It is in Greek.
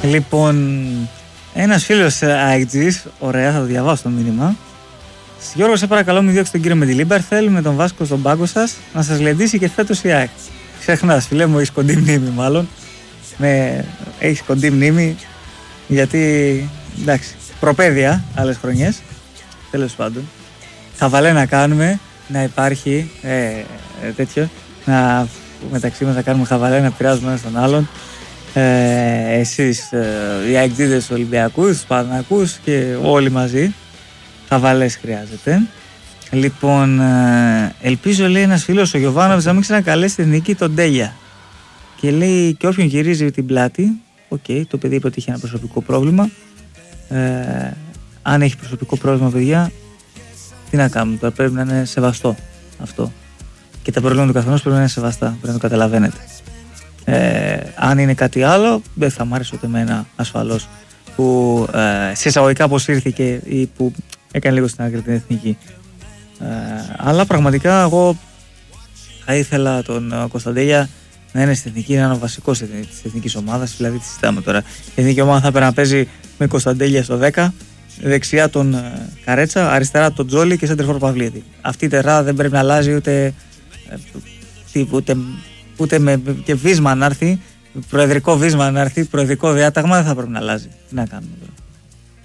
Λοιπόν, ένας φίλος αεκτζής, ωραία, θα το διαβάσω το μήνυμα. Γιώργο, σε παρακαλώ, μην διώξει τον κύριο Μεντιλίμπαρ. Θέλουμε τον Βάσκο στον πάγκο σας να σας λεντήσει και φέτος η ΑΕΚ. Ξεχνάς, φίλε μου, έχεις κοντή μνήμη, μάλλον. Έχεις κοντή μνήμη, γιατί εντάξει, προπαίδεια άλλες χρονιές. Τέλος πάντων, χαβαλέ να κάνουμε, να υπάρχει τέτοιο, μεταξύ μας να κάνουμε χαβαλέ, να πειράζουμε ένας τον άλλον. Εσείς οι αεκτζίδες τους Ολυμπιακούς, τους Παναθηναϊκούς και όλοι μαζί. Χαβαλές χρειάζεται. Λοιπόν, ελπίζω, λέει ένας φίλος ο Γιωβάνοβιτς, να μην ξανακαλέσει την εθνική τον Τέλια. Και λέει και όποιον γυρίζει την πλάτη, το παιδί είπε ότι είχε ένα προσωπικό πρόβλημα. Αν έχει προσωπικό πρόβλημα, παιδιά, τι να κάνουμε τώρα, πρέπει να είναι σεβαστό αυτό. Και τα προβλήματα του καθενός πρέπει να είναι σεβαστά, πρέπει να το καταλαβαίνετε. Αν είναι κάτι άλλο, δεν θα μ' άρεσε ούτε εμένα ασφαλώς που σε εισαγωγικά αποσύρθηκε ή που έκανε λίγο στην άκρη την εθνική. Αλλά πραγματικά εγώ θα ήθελα τον Κωνσταντέλια να είναι στην εθνική, να είναι ο βασικός της εθνικής ομάδας. Δηλαδή, τι συζητάμε τώρα. Η εθνική ομάδα θα πρέπει να παίζει με Κωνσταντέλια στο 10, δεξιά τον Καρέτσα, αριστερά τον Τζόλι και σέντερφορ Παυλίδη. Αυτή η τεράδα δεν πρέπει να αλλάζει ούτε με και βίσμα να έρθει, προεδρικό βίσμα να έρθει, προεδρικό διάταγμα δεν θα πρέπει να αλλάζει. Τι να κάνουμε τώρα.